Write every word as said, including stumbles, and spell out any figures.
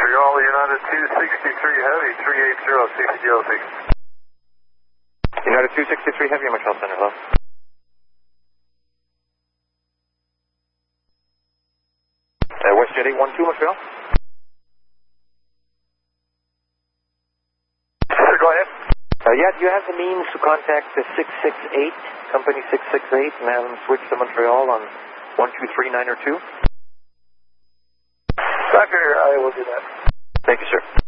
Montreal, United two sixty-three Heavy, three eight zero, C C G L six. United two sixty-three Heavy, Montreal Center, hello. Uh, WestJet eight one two, Montreal. Sir, go ahead. Uh, yeah, do you have the means to contact the six six eight, company six six eight, and have them switch to Montreal on one two three nine or two? Roger, I will do that. Thank you, sir.